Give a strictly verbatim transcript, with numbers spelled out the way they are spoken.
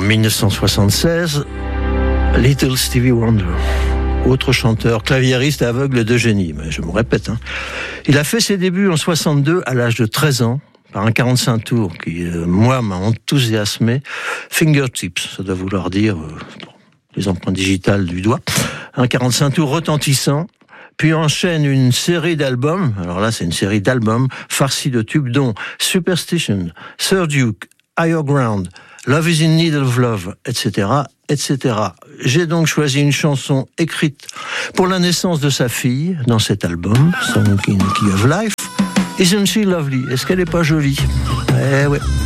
dix-neuf cent soixante-seize, Little Stevie Wonder, autre chanteur, claviériste et aveugle de génie, mais je me répète. Hein. Il a fait ses débuts en soixante-deux à l'âge de treize ans, par un quarante-cinq tours qui, euh, moi, m'a enthousiasmé. Fingertips, ça doit vouloir dire euh, les empreintes digitales du doigt. Un quarante-cinq tours retentissant, puis enchaîne une série d'albums, alors là c'est une série d'albums farcis de tubes dont Superstition, Sir Duke, Higher Ground, Love is in Need of Love, et cetera, et cetera. J'ai donc choisi une chanson écrite pour la naissance de sa fille dans cet album, Song in the Key of Life. Isn't she lovely? Est-ce qu'elle n'est pas jolie? Eh ouais.